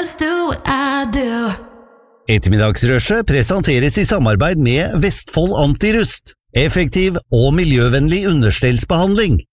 just do what I do. Ettermiddagsrushet presenteres i samarbeid med Vestfold Antirust. Effektiv og miljøvennlig understellsbehandling.